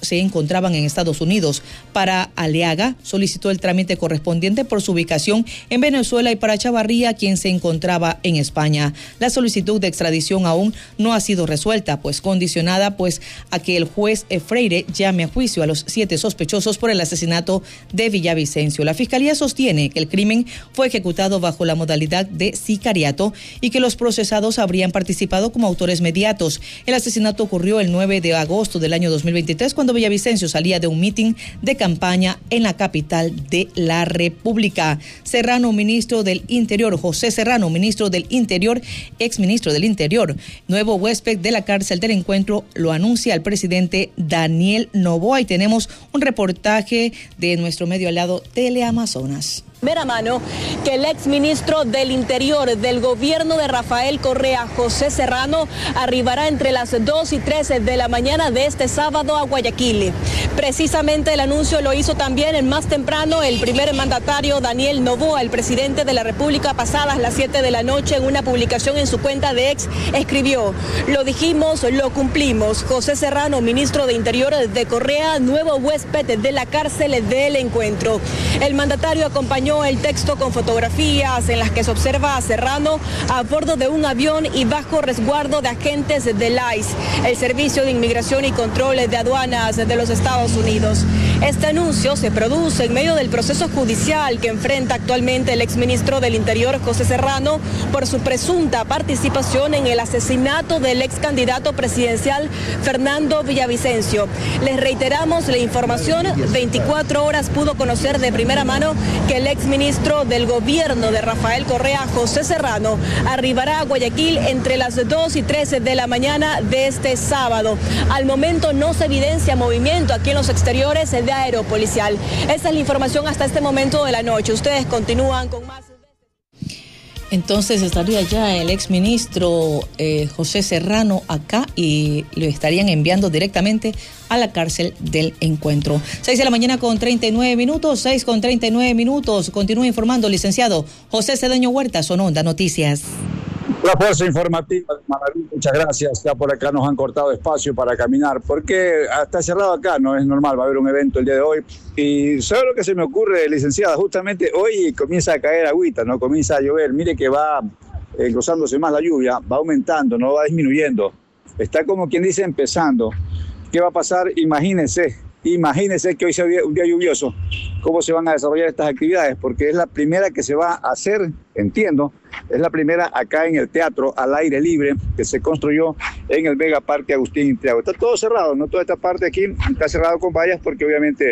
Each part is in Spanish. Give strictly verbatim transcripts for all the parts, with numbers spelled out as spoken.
se encontraban en Estados Unidos. Para Aliaga, solicitó el trámite correspondiente por su ubicación en Venezuela y para Chavarría, quien se encontraba en España. La solicitud de extradición aún no ha sido resuelta, pues condicionada pues a que el juez Freire llame a juicio a los siete sospechosos por el asesinato de Villavicencio. La Fiscalía sostiene que el crimen fue ejecutado bajo la modalidad de sicariato y que los procesados habrían participado como autores mediatos. El asesinato ocurrió el nueve de agosto del año dos mil veintitrés, cuando Villavicencio salía de un mitin de campaña en la capital de la República. Serrano, ministro del Interior, José Serrano, ministro del Interior, exministro del Interior, nuevo huésped de la cárcel del Encuentro, lo anuncia el presidente Daniel Noboa, y tenemos un reportaje de nuestro medio aliado Teleamazonas. Primera mano que el exministro del Interior del gobierno de Rafael Correa, José Serrano, arribará entre las dos y tres de la mañana de este sábado a Guayaquil. Precisamente el anuncio lo hizo también más temprano el primer mandatario Daniel Noboa. El presidente de la República, pasadas las siete de la noche, en una publicación en su cuenta de ex, escribió: lo dijimos, lo cumplimos. José Serrano, ministro de Interior de Correa, nuevo huésped de la cárcel del Encuentro. El mandatario acompañó el texto con fotografías en las que se observa a Serrano a bordo de un avión y bajo resguardo de agentes del I C E, el Servicio de Inmigración y Control de Aduanas de los Estados Unidos. Este anuncio se produce en medio del proceso judicial que enfrenta actualmente el exministro del Interior, José Serrano, por su presunta participación en el asesinato del ex candidato presidencial Fernando Villavicencio. Les reiteramos la información: veinticuatro horas pudo conocer de primera mano que el ex ministro del gobierno de Rafael Correa, José Serrano, arribará a Guayaquil entre las dos y tres de la mañana de este sábado. Al momento no se evidencia movimiento aquí en los exteriores de Aeropolicial. Esa es la información hasta este momento de la noche. Ustedes continúan con más. Entonces estaría ya el exministro eh, José Serrano acá y lo estarían enviando directamente a la cárcel del Encuentro. seis de la mañana con treinta y nueve minutos, seis con treinta y nueve minutos. Continúa informando licenciado José Cedeño Huerta, Sononda Noticias. La fuerza informativa, Manaví, muchas gracias. Ya por acá nos han cortado espacio para caminar, porque está cerrado acá, no es normal, va a haber un evento el día de hoy. Y ¿sabe lo que se me ocurre, licenciada? Justamente hoy comienza a caer agüita, ¿no? Comienza a llover, mire que va eh, gozándose más la lluvia, va aumentando, no va disminuyendo. Está como quien dice empezando. ¿Qué va a pasar? Imagínense, imagínense que hoy sea un día lluvioso, cómo se van a desarrollar estas actividades, porque es la primera que se va a hacer, entiendo, es la primera acá en el teatro al aire libre que se construyó en el Vega Parque Agustín Intriago. Está todo cerrado, no toda esta parte aquí está cerrado con vallas, porque obviamente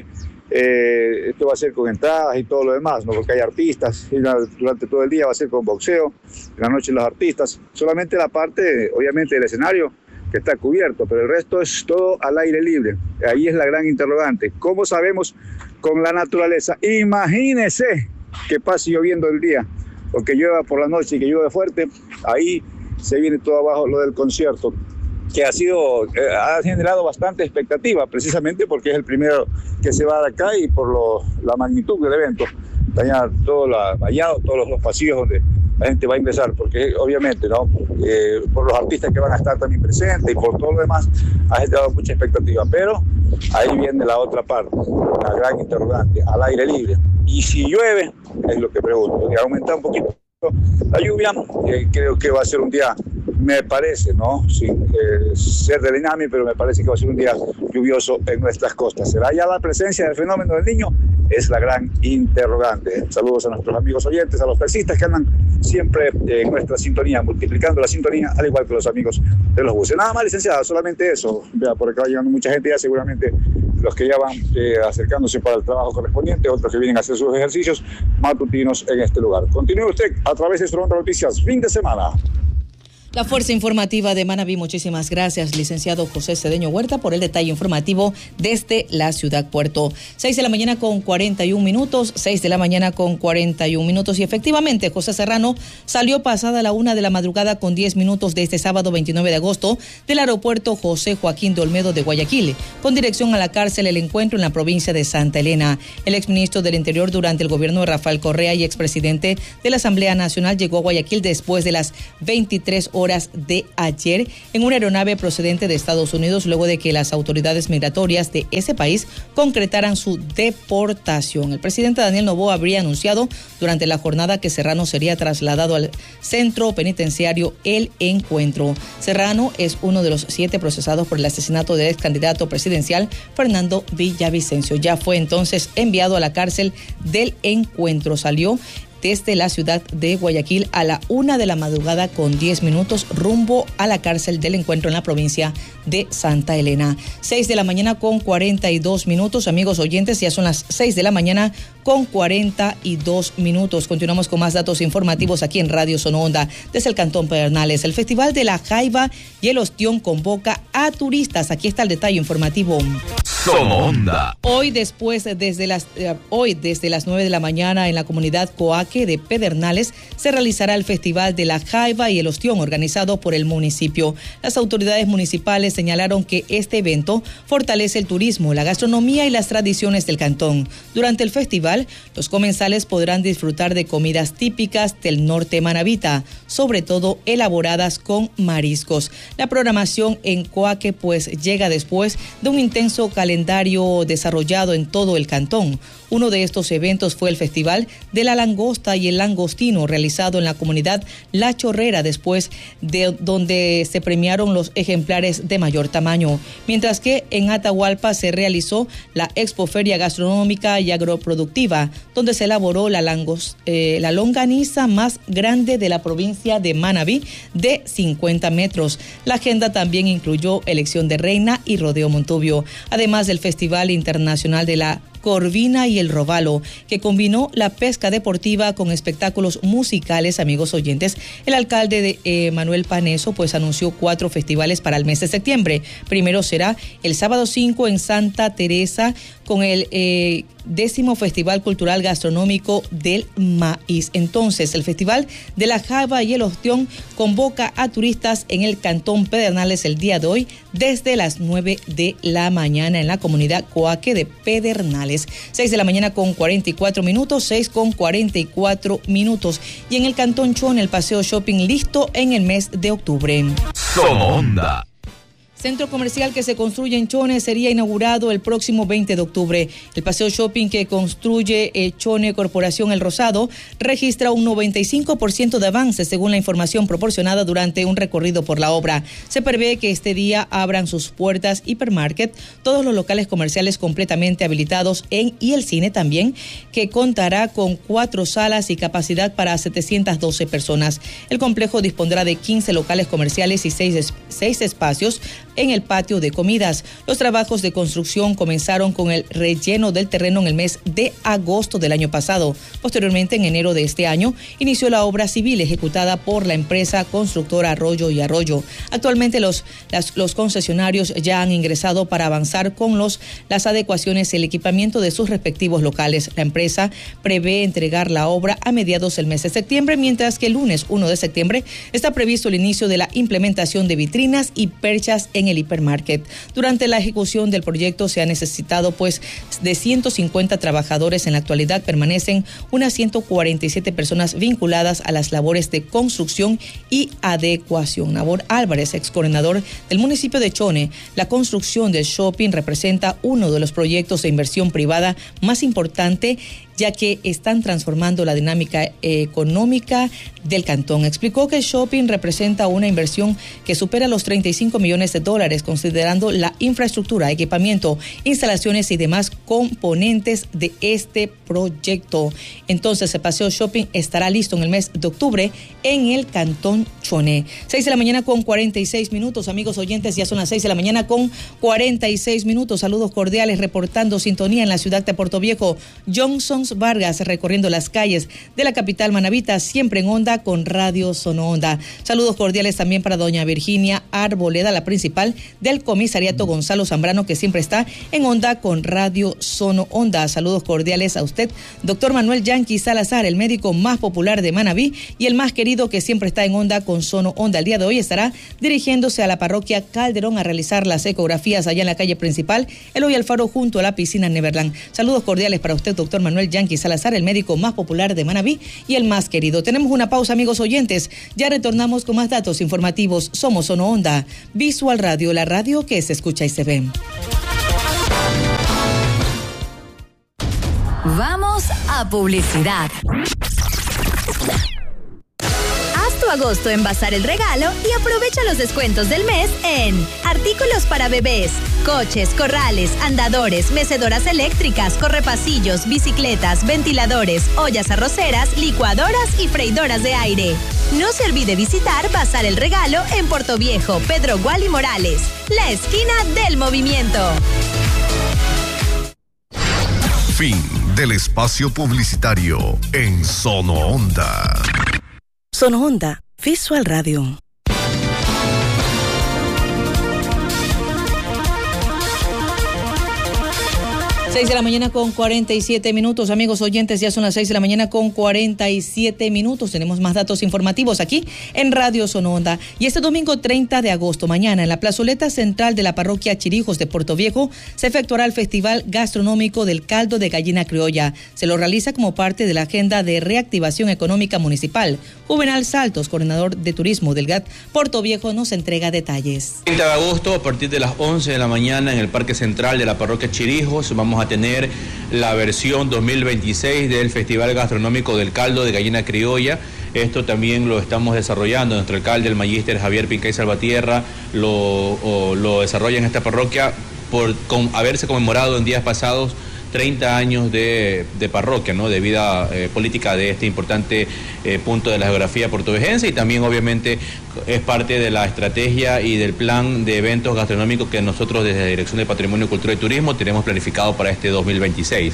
eh, esto va a ser con entradas y todo lo demás, ¿no? Porque hay artistas, y durante todo el día va a ser con boxeo, en la noche los artistas, solamente la parte, obviamente, del escenario que está cubierto, pero el resto es todo al aire libre. Ahí es la gran interrogante. ¿Cómo sabemos con la naturaleza? Imagínese que pase lloviendo el día, o que llueva por la noche y que llueve fuerte, ahí se viene todo abajo lo del concierto, que ha sido, eh, ha generado bastante expectativa, precisamente porque es el primero que se va a dar acá y por lo, la magnitud del evento. Está todo la, vallado, todos los, los pasillos donde la gente va a ingresar, porque obviamente, ¿no? Eh, por los artistas que van a estar también presentes y por todo lo demás, ha generado mucha expectativa. Pero ahí viene la otra parte, la gran interrogante, al aire libre. Y si llueve, es lo que pregunto, que aumenta un poquito la lluvia, eh, creo que va a ser un día, me parece, ¿no? Sin eh, ser del INAMI, pero me parece que va a ser un día lluvioso en nuestras costas. ¿Será ya la presencia del fenómeno del Niño? Es la gran interrogante. Saludos a nuestros amigos oyentes, a los taxistas que andan siempre eh, en nuestra sintonía, multiplicando la sintonía, al igual que los amigos de los buses. Nada más, licenciada, solamente eso. Vea, por acá va llegando mucha gente ya, seguramente los que ya van eh, acercándose para el trabajo correspondiente, otros que vienen a hacer sus ejercicios matutinos en este lugar. Continúe usted a través de Sononda Noticias, fin de semana. La Fuerza Informativa de Manabí, muchísimas gracias, licenciado José Cedeño Huerta, por el detalle informativo desde la ciudad puerto. seis de la mañana con cuarenta y un minutos, seis de la mañana con cuarenta y un minutos, y efectivamente José Serrano salió pasada la una de la madrugada con diez minutos de este sábado veintinueve de agosto del aeropuerto José Joaquín de Olmedo de Guayaquil, con dirección a la cárcel El Encuentro en la provincia de Santa Elena. El exministro del Interior durante el gobierno de Rafael Correa y expresidente de la Asamblea Nacional llegó a Guayaquil después de las veintitrés horas horas de ayer en una aeronave procedente de Estados Unidos, luego de que las autoridades migratorias de ese país concretaran su deportación. El presidente Daniel Noboa habría anunciado durante la jornada que Serrano sería trasladado al centro penitenciario El Encuentro. Serrano es uno de los siete procesados por el asesinato del ex candidato presidencial Fernando Villavicencio. Ya fue entonces enviado a la cárcel del Encuentro. Salió desde la ciudad de Guayaquil a la una de la madrugada con diez minutos rumbo a la cárcel del Encuentro en la provincia de Santa Elena. seis de la mañana con cuarenta y dos minutos. Amigos oyentes, ya son las seis de la mañana con cuarenta y dos minutos. Continuamos con más datos informativos aquí en Radio Sono Onda. Desde el Cantón Pedernales, el Festival de la Jaiba y el Ostión convoca a turistas. Aquí está el detalle informativo. Sono Onda. Hoy después, desde las, eh, hoy desde las nueve de la mañana en la comunidad Coaque de Pedernales se realizará el Festival de la Jaiba y el Ostión organizado por el municipio. Las autoridades municipales señalaron que este evento fortalece el turismo, la gastronomía y las tradiciones del cantón. Durante el festival, los comensales podrán disfrutar de comidas típicas del norte manabita, sobre todo elaboradas con mariscos. La programación en Coaque pues llega después de un intenso calendario desarrollado en todo el cantón. Uno de estos eventos fue el Festival de la Langosta y el Langostino, realizado en la comunidad La Chorrera, después de donde se premiaron los ejemplares de mayor tamaño. Mientras que en Atahualpa se realizó la Expoferia Gastronómica y Agroproductiva, donde se elaboró la, langos, eh, la longaniza más grande de la provincia de Manabí, de cincuenta metros. La agenda también incluyó elección de reina y rodeo Montubio, además del Festival Internacional de la Corvina y el Robalo, que combinó la pesca deportiva con espectáculos musicales. Amigos oyentes, el alcalde de eh, Manuel Paneso pues anunció cuatro festivales para el mes de septiembre. Primero será el sábado cinco en Santa Teresa con el eh, décimo Festival Cultural Gastronómico del Maíz. Entonces, el Festival de la Jaiba y el Ostión convoca a turistas en el Cantón Pedernales el día de hoy desde las nueve de la mañana en la comunidad Coaque de Pedernales. seis de la mañana con cuarenta y cuatro minutos, seis con cuarenta y cuatro minutos. Y en el Cantón Chone, el paseo shopping listo en el mes de octubre. Sono Onda. Centro comercial que se construye en Chone sería inaugurado el próximo veinte de octubre. El paseo shopping que construye eh, Chone Corporación El Rosado registra un noventa y cinco por ciento de avance según la información proporcionada durante un recorrido por la obra. Se prevé que este día abran sus puertas Hipermarket, todos los locales comerciales completamente habilitados en y el cine también, que contará con cuatro salas y capacidad para setecientas doce personas. El complejo dispondrá de quince locales comerciales y seis, seis espacios en el patio de comidas. Los trabajos de construcción comenzaron con el relleno del terreno en el mes de agosto del año pasado. Posteriormente, en enero de este año, inició la obra civil ejecutada por la empresa constructora Arroyo y Arroyo. Actualmente los, las, los concesionarios ya han ingresado para avanzar con los, las adecuaciones y el equipamiento de sus respectivos locales. La empresa prevé entregar la obra a mediados del mes de septiembre, mientras que el lunes uno de septiembre está previsto el inicio de la implementación de vitrinas y perchas en el hipermarket. Durante la ejecución del proyecto se ha necesitado pues de ciento cincuenta trabajadores. En la actualidad permanecen unas ciento cuarenta y siete personas vinculadas a las labores de construcción y adecuación. Nabor Álvarez, ex coordinador del municipio de Chone, la construcción del shopping representa uno de los proyectos de inversión privada más importante, ya que están transformando la dinámica eh, económica del cantón. Explicó que el shopping representa una inversión que supera los treinta y cinco millones de dólares, considerando la infraestructura, equipamiento, instalaciones y demás componentes de este proyecto. Entonces, el paseo shopping estará listo en el mes de octubre en el Cantón Chone. seis de la mañana con cuarenta y seis minutos, amigos oyentes, ya son las seis de la mañana con cuarenta y seis minutos. Saludos cordiales, reportando sintonía en la ciudad de Puerto Viejo. Johnson Vargas, recorriendo las calles de la capital manabita, siempre en onda con Radio Sono Onda. Saludos cordiales también para doña Virginia Arboleda, la principal del comisariato Gonzalo Zambrano, que siempre está en onda con Radio Sono Onda. Saludos cordiales a usted, doctor Manuel Yanqui Salazar, el médico más popular de Manabí y el más querido, que siempre está en onda con Sono Onda. El día de hoy estará dirigiéndose a la parroquia Calderón a realizar las ecografías allá en la calle principal, Eloy Alfaro, junto a la piscina Neverland. Saludos cordiales para usted, doctor Manuel Yanqui Yankee Salazar, el médico más popular de Manabí y el más querido. Tenemos una pausa, amigos oyentes. Ya retornamos con más datos informativos. Somos Sono Onda, Visual Radio, la radio que se escucha y se ve. Vamos a publicidad. Haz tu agosto en Bazar El Regalo y aprovecha los descuentos del mes en artículos para bebés, coches, corrales, andadores, mecedoras eléctricas, correpasillos, bicicletas, ventiladores, ollas arroceras, licuadoras y freidoras de aire. No se olvide visitar Bazar El Regalo en Portoviejo, Pedro Guali Morales, la esquina del movimiento. Fin del espacio publicitario en Sono Onda. Sono Onda, Visual Radio. seis de la mañana con cuarenta y siete minutos, amigos oyentes, ya son las seis de la mañana con cuarenta y siete minutos. Tenemos más datos informativos aquí en Radio Sono Onda. Y este domingo treinta de agosto, mañana, en la plazoleta central de la parroquia Chirijos de Portoviejo, se efectuará el Festival Gastronómico del Caldo de Gallina Criolla. Se lo realiza como parte de la Agenda de Reactivación Económica Municipal. Juvenal Saltos, coordinador de turismo del G A T Portoviejo, nos entrega detalles. treinta de agosto, a partir de las once de la mañana, en el Parque Central de la parroquia Chirijos, vamos a tener la versión dos mil veintiséis del Festival Gastronómico del Caldo de Gallina Criolla. Esto también lo estamos desarrollando. Nuestro alcalde, el magíster Javier Pincay Salvatierra, lo, o, lo desarrolla en esta parroquia por con, haberse conmemorado en días pasados treinta años de, de parroquia, ¿no? De vida eh, política de este importante eh, punto de la geografía portovejense, y también obviamente es parte de la estrategia y del plan de eventos gastronómicos que nosotros desde la Dirección de Patrimonio, Cultura y Turismo tenemos planificado para este dos mil veintiséis.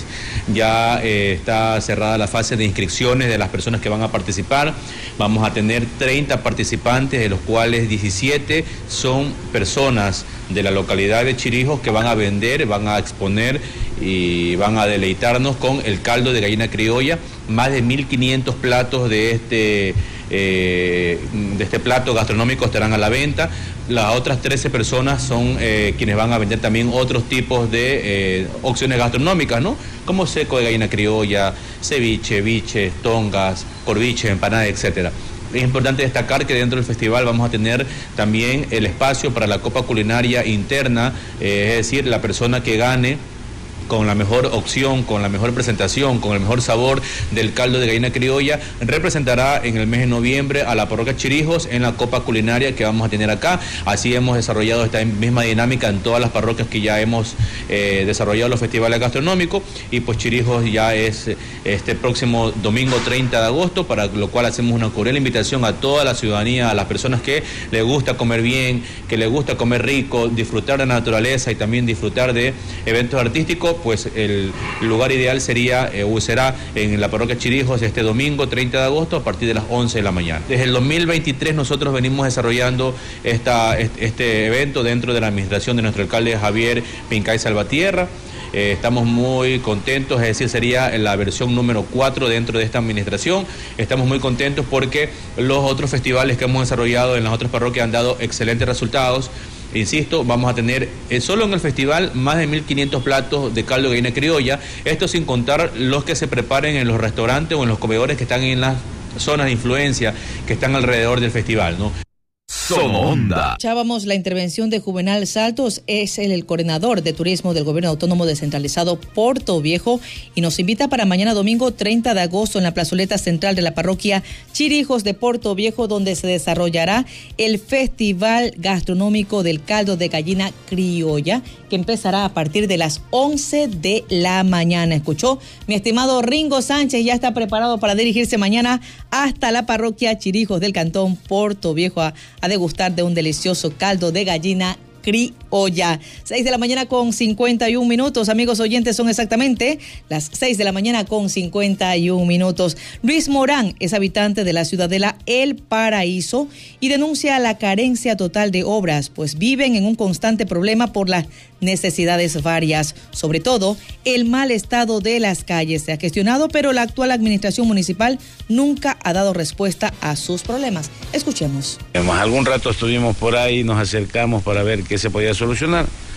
Ya eh, está cerrada la fase de inscripciones de las personas que van a participar. Vamos a tener treinta participantes, de los cuales diecisiete son personas de la localidad de Chirijos que van a vender, van a exponer y van a deleitarnos con el caldo de gallina criolla. Más de mil quinientos platos de este, eh, de este plato gastronómico estarán a la venta. Las otras trece personas son eh, quienes van a vender también otros tipos de eh, opciones gastronómicas, ¿no? Como seco de gallina criolla, ceviche, biches, tongas, corviche, empanada, etcétera. Es importante destacar que dentro del festival vamos a tener también el espacio para la copa culinaria interna, eh, es decir, la persona que gane con la mejor opción, con la mejor presentación, con el mejor sabor del caldo de gallina criolla, representará en el mes de noviembre a la parroquia Chirijos en la copa culinaria que vamos a tener acá. Así hemos desarrollado esta misma dinámica en todas las parroquias que ya hemos eh, desarrollado los festivales gastronómicos, y pues Chirijos ya es este próximo domingo treinta de agosto, para lo cual hacemos una cordial invitación a toda la ciudadanía, a las personas que les gusta comer bien, que les gusta comer rico, disfrutar de la naturaleza y también disfrutar de eventos artísticos. Pues el lugar ideal sería eh, o será en la parroquia Chirijos este domingo treinta de agosto a partir de las once de la mañana. Desde el dos mil veintitrés nosotros venimos desarrollando esta, este evento dentro de la administración de nuestro alcalde Javier Pincay Salvatierra. Eh, estamos muy contentos, es decir, sería la versión número cuatro dentro de esta administración. Estamos muy contentos porque los otros festivales que hemos desarrollado en las otras parroquias han dado excelentes resultados. Insisto, vamos a tener eh, solo en el festival más de mil quinientos platos de caldo de gallina criolla, esto sin contar los que se preparen en los restaurantes o en los comedores que están en las zonas de influencia que están alrededor del festival, ¿no? Sono Onda. Escuchábamos la intervención de Juvenal Saltos, es el, el coordinador de turismo del Gobierno Autónomo Descentralizado Portoviejo, y nos invita para mañana domingo treinta de agosto en la plazoleta central de la parroquia Chirijos de Portoviejo, donde se desarrollará el Festival Gastronómico del Caldo de Gallina Criolla, que empezará a partir de las once de la mañana. Escuchó, mi estimado Ringo Sánchez ya está preparado para dirigirse mañana hasta la parroquia Chirijos del Cantón Portoviejo a, a degustar de un delicioso caldo de gallina criolla. seis de la mañana con cincuenta y un minutos, amigos oyentes, son exactamente las seis de la mañana con cincuenta y un minutos. Luis Morán es habitante de la ciudadela El Paraíso y denuncia la carencia total de obras, pues viven en un constante problema por las necesidades varias, sobre todo el mal estado de las calles. Se ha gestionado, pero la actual administración municipal nunca ha dado respuesta a sus problemas. Escuchemos. Algún rato estuvimos por ahí, nos acercamos para ver qué se podía solucionar,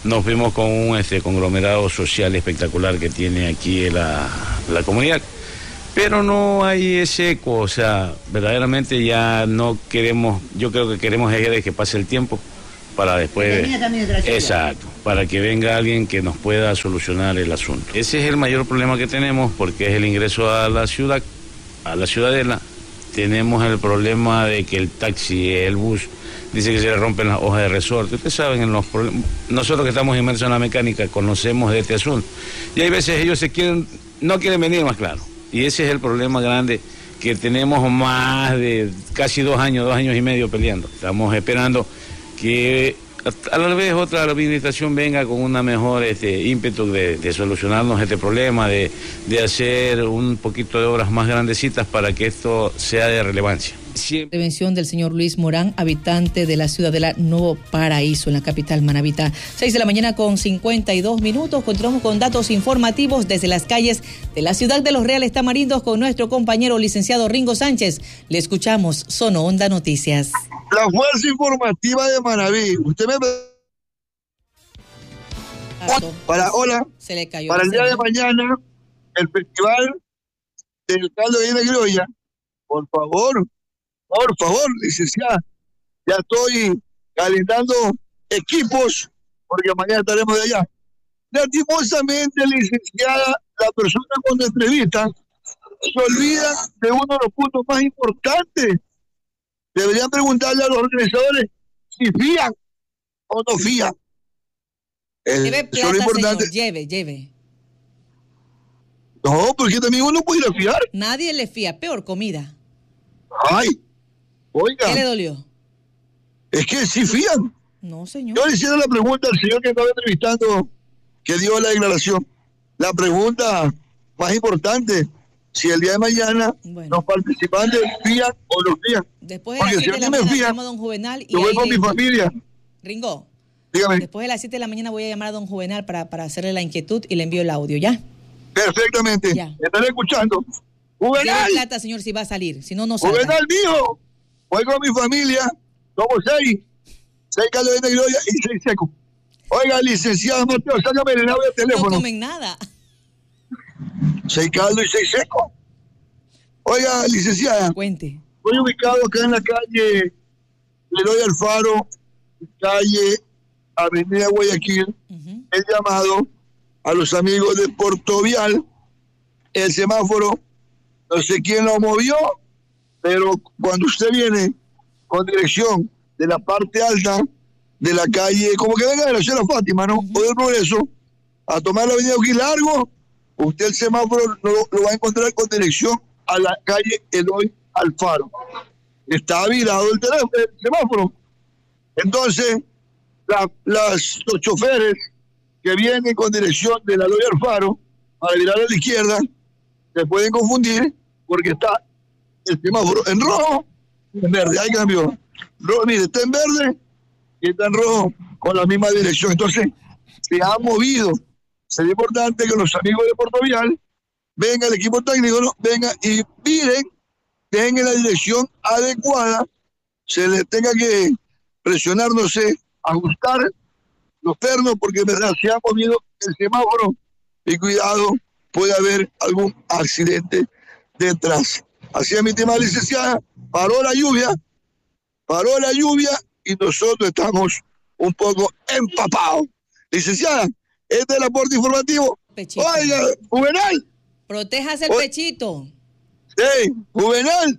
nos vimos con un este, conglomerado social espectacular que tiene aquí la, la comunidad. Pero no hay ese eco, o sea, verdaderamente ya no queremos, yo creo que queremos es que pase el tiempo para después... Exacto, para que venga alguien que nos pueda solucionar el asunto. Ese es el mayor problema que tenemos porque es el ingreso a la ciudad, a la ciudadela. Tenemos el problema de que el taxi, el bus, dice que se le rompen las hojas de resorte. Ustedes saben, en los problemas, nosotros que estamos inmersos en la mecánica conocemos de este asunto. Y hay veces ellos se quieren, no quieren venir más claro. Y ese es el problema grande que tenemos más de casi dos años, dos años y medio peleando. Estamos esperando que a la vez otra administración venga con una mejor este, ímpetu de, de solucionarnos este problema, de, de hacer un poquito de obras más grandecitas para que esto sea de relevancia. Siempre. Intervención del señor Luis Morán, habitante de la ciudadela Nuevo Paraíso, en la capital manabita. seis de la mañana con cincuenta y dos minutos. Continuamos con datos informativos desde las calles de la ciudad de Los Reales Tamarindos con nuestro compañero licenciado Ringo Sánchez. Le escuchamos, Sono Onda Noticias. La fuerza informativa de Manaví. Usted me... Para, hola, Se le cayó para el día de mañana, el festival del caldo de gallina criolla. Por favor, por favor, licenciada, ya estoy calentando equipos porque mañana estaremos de allá. Lastimosamente, licenciada, la persona cuando entrevista se olvida de uno de los puntos más importantes. Deberían preguntarle a los organizadores si fían o no fían. El, lleve plata, lo importante. Señor, lleve, lleve. No, porque también uno puede ir a fiar. Nadie le fía, peor comida. Ay, oiga. ¿Qué le dolió? Es que sí fían. No, señor. Yo le hiciera la pregunta al señor que estaba entrevistando, que dio la declaración. La pregunta más importante, si el día de mañana bueno. los participantes fían o no fían. Después de las siete de la mañana llamo a don Juvenal. Y yo voy con mi familia. Ringo. Dígame. Después de las siete de la mañana voy a llamar a don Juvenal para, para hacerle la inquietud y le envío el audio, ¿ya? Perfectamente. Ya. Estaré escuchando. Juvenal. Lleve plata, señor, si va a salir. Si no, no salga. Juvenal, mío. Voy con mi familia. Somos seis. Seis caldos de criolla y seis secos. Oiga, licenciado Mateo, sácame el audio del teléfono. No comen nada. Seis caldos y seis secos. Oiga, licenciada. Cuente. Estoy ubicado acá en la calle Leroy Alfaro, calle Avenida Guayaquil. Uh-huh. El llamado a los amigos de Portovial. El semáforo, no sé quién lo movió, pero cuando usted viene con dirección de la parte alta de la calle, como que venga de la ciudad Fátima, ¿no? Uh-huh. O del Progreso, a tomar la avenida Guayaquil largo, usted el semáforo lo, lo va a encontrar con dirección a la calle Eloy Alfaro. Está virado el teléfono, el semáforo. Entonces, la, las, los choferes que vienen con dirección de la Eloy Alfaro para virar a la izquierda se pueden confundir porque está el semáforo en rojo y en verde. Hay cambio. Rojo, mire, está en verde y está en rojo con la misma dirección. Entonces, se ha movido. Sería importante que los amigos de Portovial venga el equipo técnico, ¿no? venga y miren, dejen en la dirección adecuada, se les tenga que presionar, no sé, ajustar los pernos, porque en verdad se ha movido el semáforo y cuidado, puede haber algún accidente detrás. Así es, mi estimada licenciada, paró la lluvia, paró la lluvia y nosotros estamos un poco empapados. Licenciada, este es el aporte informativo. Pechito. Oiga, Juvenal. Protéjase el o... pechito. Sí, Juvenal.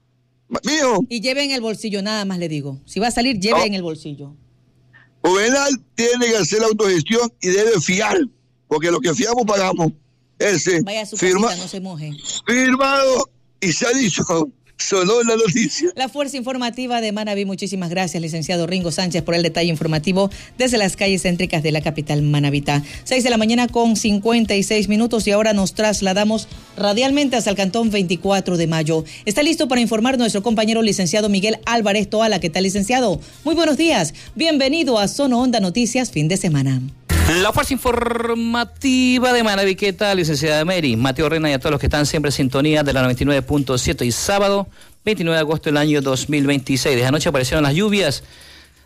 Mijo. Y lleve en el bolsillo, nada más le digo. Si va a salir, lleve no. en el bolsillo. Juvenal tiene que hacer la autogestión y debe fiar, porque lo que fiamos pagamos. Ese Vaya a su firma, casita, no se moje. Firmado y se ha dicho. Sonó la noticia. La Fuerza Informativa de Manabí, muchísimas gracias, licenciado Ringo Sánchez, por el detalle informativo desde las calles céntricas de la capital manabita. seis de la mañana con cincuenta y seis minutos y ahora nos trasladamos radialmente hasta el cantón veinticuatro de mayo. Está listo para informar nuestro compañero licenciado Miguel Álvarez Toala. ¿Qué tal, licenciado? Muy buenos días. Bienvenido a Sono Onda Noticias, fin de semana. La Fuerza Informativa de Manaví, ¿qué tal, licenciada Mary? Mateo Rena y a todos los que están siempre en sintonía de la noventa y nueve punto siete. Y sábado, veintinueve de agosto del año dos mil veintiséis. Desde anoche aparecieron las lluvias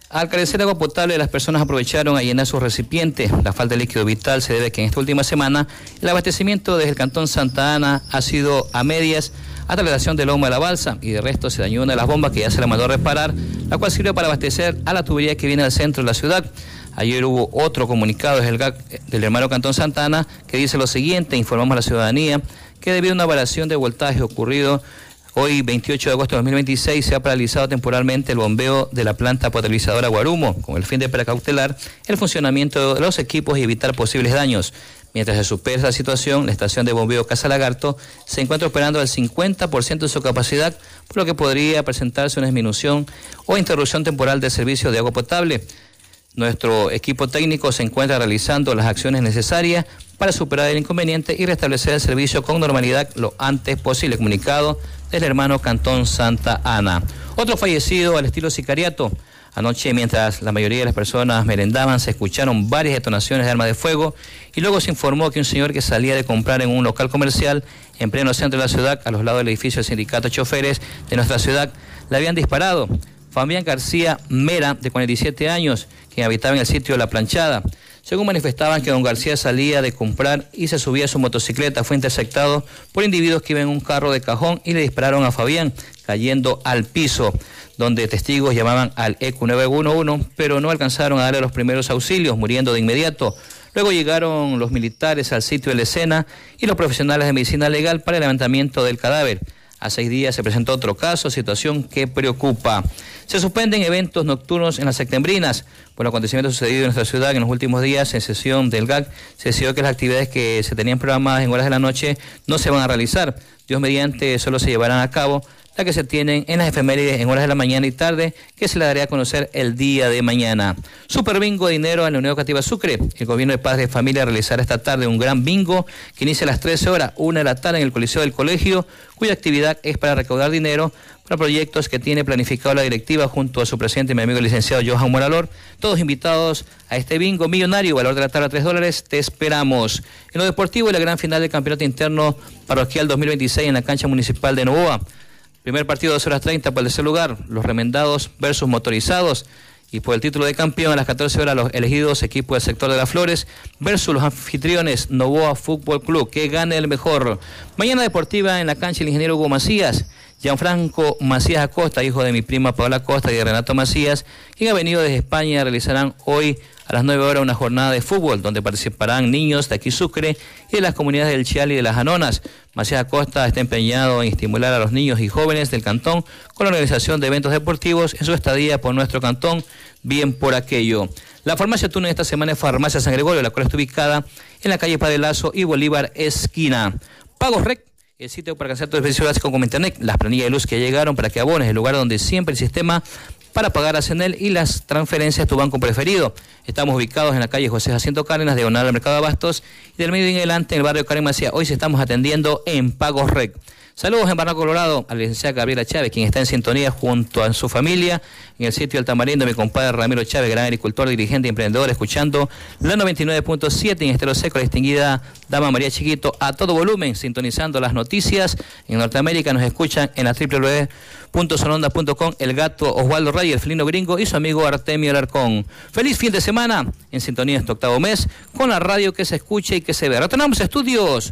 Al carecer de agua potable, las personas aprovecharon a llenar sus recipientes. La falta de líquido vital se debe a que en esta última semana el abastecimiento desde el Cantón Santa Ana ha sido a medias hasta la estación de Loma de la Balsa, y de resto se dañó una de las bombas que ya se la mandó a reparar, la cual sirve para abastecer a la tubería que viene al centro de la ciudad. Ayer hubo otro comunicado desde el G A C del hermano Cantón Santa Ana que dice lo siguiente: informamos a la ciudadanía que debido a una variación de voltaje ocurrido hoy, veintiocho de agosto de dos mil veintiséis, se ha paralizado temporalmente el bombeo de la planta potabilizadora Guarumo, con el fin de precautelar el funcionamiento de los equipos y evitar posibles daños. Mientras se supera esta situación, la estación de bombeo Casa Lagarto se encuentra operando al cincuenta por ciento de su capacidad, por lo que podría presentarse una disminución o interrupción temporal del servicio de agua potable. Nuestro equipo técnico se encuentra realizando las acciones necesarias para superar el inconveniente y restablecer el servicio con normalidad lo antes posible. Comunicado del hermano Cantón Santa Ana. Otro fallecido al estilo sicariato. Anoche, mientras la mayoría de las personas merendaban, se escucharon varias detonaciones de armas de fuego y luego se informó que un señor que salía de comprar en un local comercial en pleno centro de la ciudad, a los lados del edificio del sindicato de choferes de nuestra ciudad, le habían disparado. Fabián García Mera, de cuarenta y siete años, quien habitaba en el sitio de La Planchada. Según manifestaban que don García salía de comprar y se subía a su motocicleta, fue interceptado por individuos que iban en un carro de cajón y le dispararon a Fabián, cayendo al piso, donde testigos llamaban al E Q nueve uno uno, pero no alcanzaron a darle los primeros auxilios, muriendo de inmediato. Luego llegaron los militares al sitio de la escena y los profesionales de medicina legal para el levantamiento del cadáver. A seis días se presentó otro caso, situación que preocupa. Se suspenden eventos nocturnos en las septembrinas. Por los acontecimientos sucedidos en nuestra ciudad en los últimos días, en sesión del G A C, se decidió que las actividades que se tenían programadas en horas de la noche no se van a realizar. Dios mediante, solo se llevarán a cabo las que se tienen en las efemérides en horas de la mañana y tarde, que se le dará a conocer el día de mañana. Super Bingo de dinero en la Unión Educativa Sucre. El gobierno de Padres de Familia realizará esta tarde un gran bingo que inicia a las trece horas, una de la tarde en el Coliseo del Colegio, cuya actividad es para recaudar dinero para proyectos que tiene planificado la directiva junto a su presidente, mi amigo el licenciado Johan Moralor. Todos invitados a este bingo millonario, valor de la tabla tres dólares. Te esperamos. En lo deportivo, la gran final del campeonato interno parroquial dos mil veintiséis en la cancha municipal de Novoa. Primer partido, dos horas treinta por el tercer lugar, los remendados versus motorizados. Y por el título de campeón, a las catorce horas, los elegidos equipos del sector de las Flores versus los anfitriones Novoa Fútbol Club. Que gane el mejor. Mañana deportiva en la cancha el ingeniero Hugo Macías. Gianfranco Macías Acosta, hijo de mi prima Paola Acosta y de Renato Macías, quien ha venido desde España, realizarán hoy a las nueve horas una jornada de fútbol donde participarán niños de aquí Sucre y de las comunidades del Chial y de las Anonas. Macías Acosta está empeñado en estimular a los niños y jóvenes del cantón con la organización de eventos deportivos en su estadía por nuestro cantón. Bien por aquello. La farmacia Túnez esta semana es Farmacia San Gregorio, la cual está ubicada en la calle Padre Lazo y Bolívar esquina. Pagos Rec, el sitio para cancelar tu servicio básico como internet, las planillas de luz que llegaron para que abones, el lugar donde siempre el sistema para pagar a CENEL y las transferencias tu banco preferido. Estamos ubicados en la calle José Jacinto Cárdenas, diagonal al Mercado de Abastos, y del medio en adelante en el barrio Karen Macías. Hoy se estamos atendiendo en Pagos Rec. Saludos en Barranco Colorado a la licenciada Gabriela Chávez, quien está en sintonía junto a su familia en el sitio del Tamarindo, mi compadre Ramiro Chávez, gran agricultor, dirigente y emprendedor, escuchando la noventa y nueve punto siete en Estero Seco, la distinguida dama María Chiquito a todo volumen, sintonizando las noticias. En Norteamérica nos escuchan en la doble u doble u doble u punto sononda punto com, el gato Osvaldo Ray, el felino gringo y su amigo Artemio Alarcón. Feliz fin de semana en sintonía este octavo mes con la radio que se escucha y que se ve. Retornamos a estudios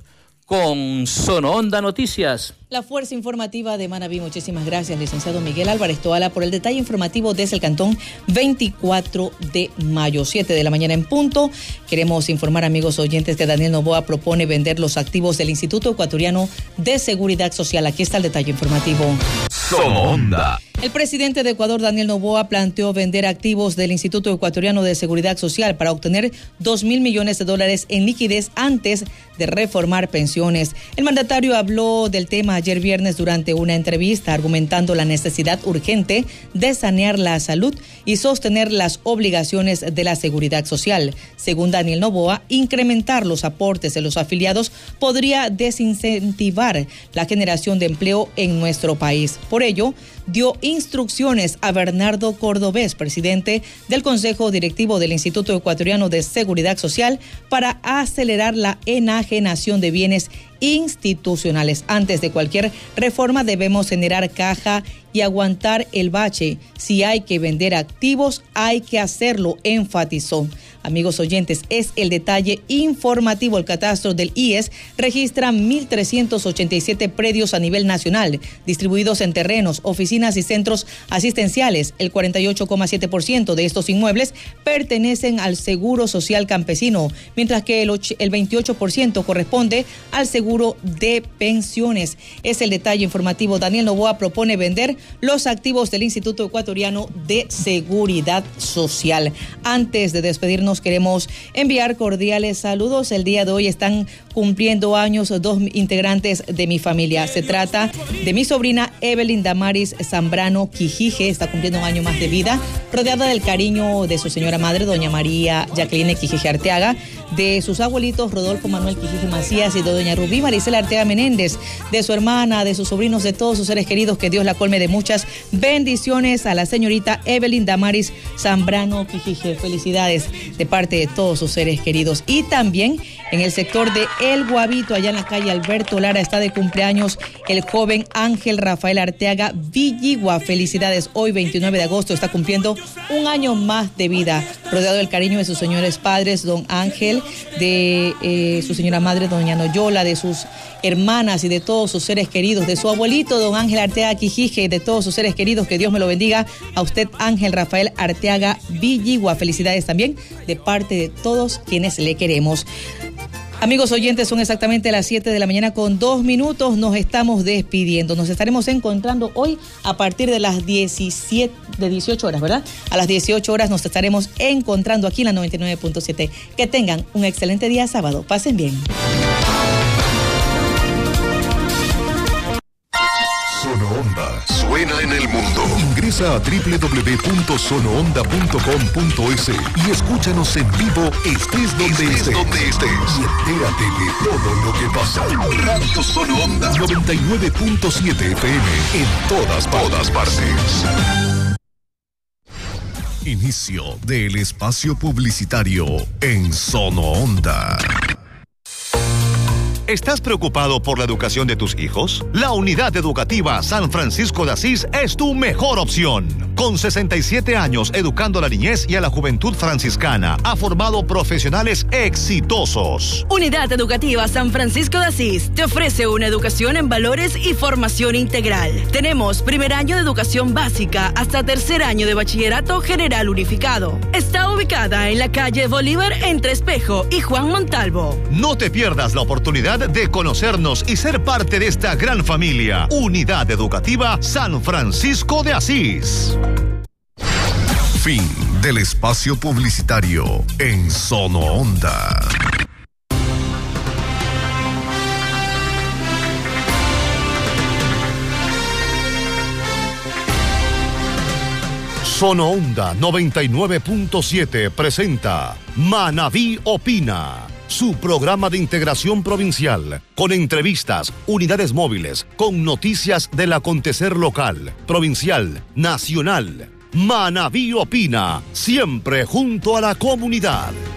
con Sono Onda Noticias. La Fuerza Informativa de Manabí. Muchísimas gracias, licenciado Miguel Álvarez Toala, por el detalle informativo desde el cantón veinticuatro de mayo, siete de la mañana en punto. Queremos informar, amigos oyentes, que Daniel Noboa propone vender los activos del Instituto Ecuatoriano de Seguridad Social. Aquí está el detalle informativo. Sono Onda. El presidente de Ecuador, Daniel Noboa, planteó vender activos del Instituto Ecuatoriano de Seguridad Social para obtener dos mil millones de dólares en liquidez antes de reformar pensiones. El mandatario habló del tema ayer viernes durante una entrevista, argumentando la necesidad urgente de sanear la salud y sostener las obligaciones de la seguridad social. Según Daniel Noboa, incrementar los aportes de los afiliados podría desincentivar la generación de empleo en nuestro país. Por ello, dio instrucciones a Bernardo Cordobés, presidente del Consejo Directivo del Instituto Ecuatoriano de Seguridad Social, para acelerar la enajenación de bienes institucionales. Antes de cualquier reforma debemos generar caja y aguantar el bache. Si hay que vender activos, hay que hacerlo, enfatizó. Amigos oyentes, es el detalle informativo. El catastro del I E S registra mil trescientos ochenta y siete predios a nivel nacional, distribuidos en terrenos, oficinas y centros asistenciales. El cuarenta y ocho coma siete por ciento de estos inmuebles pertenecen al Seguro Social Campesino, mientras que el, el veintiocho por ciento corresponde al seguro de pensiones. Es el detalle informativo. Daniel Noboa propone vender los activos del Instituto Ecuatoriano de Seguridad Social. Antes de despedirnos, queremos enviar cordiales saludos. El día de hoy están cumpliendo años dos integrantes de mi familia. Se trata de mi sobrina Evelyn Damaris Zambrano Quijije, está cumpliendo un año más de vida, rodeada del cariño de su señora madre, doña María Jacqueline Quijije Arteaga, de sus abuelitos Rodolfo Manuel Quijije Macías y de doña Rubí Maricela Arteaga Menéndez, de su hermana, de sus sobrinos, de todos sus seres queridos. Que Dios la colme de muchas bendiciones a la señorita Evelyn Damaris Zambrano Quijije. Felicidades de parte de todos sus seres queridos. Y también en el sector de El Guavito, allá en la calle Alberto Lara, está de cumpleaños el joven Ángel Rafael Arteaga Villigua. Felicidades, hoy veintinueve de agosto está cumpliendo un año más de vida, rodeado del cariño de sus señores padres, don Ángel, de eh, su señora madre, doña Noyola, de sus hermanas y de todos sus seres queridos, de su abuelito, don Ángel Arteaga Quijije, de todos sus seres queridos. Que Dios me lo bendiga a usted, Ángel Rafael Arteaga Villigua. Felicidades también de parte de todos quienes le queremos. Amigos oyentes, son exactamente las siete de la mañana con dos minutos. Nos estamos despidiendo. Nos estaremos encontrando hoy a partir de las diecisiete, de dieciocho horas, ¿verdad? A las dieciocho horas nos estaremos encontrando aquí en la noventa y nueve punto siete. Que tengan un excelente día sábado. Pasen bien. Sono Onda suena en el mundo. Ingresa a doble u doble u doble u punto sono onda punto com punto es y escúchanos en vivo, estés donde estés, estés. Donde estés. Y entérate de todo lo que pasa. Radio Sono Onda noventa y nueve punto siete F M en todas, todas partes. Inicio del espacio publicitario en Sono Onda. ¿Estás preocupado por la educación de tus hijos? La Unidad Educativa San Francisco de Asís es tu mejor opción. Con sesenta y siete años educando a la niñez y a la juventud franciscana, ha formado profesionales exitosos. Unidad Educativa San Francisco de Asís te ofrece una educación en valores y formación integral. Tenemos primer año de educación básica hasta tercer año de bachillerato general unificado. Está ubicada en la calle Bolívar entre Espejo y Juan Montalvo. No te pierdas la oportunidad de conocernos y ser parte de esta gran familia. Unidad Educativa San Francisco de Asís. Fin del espacio publicitario en Sono Onda. Sono Onda noventa y nueve punto siete presenta Manabí Opina, su programa de integración provincial, con entrevistas, unidades móviles, con noticias del acontecer local, provincial, nacional. Manabí Opina, siempre junto a la comunidad.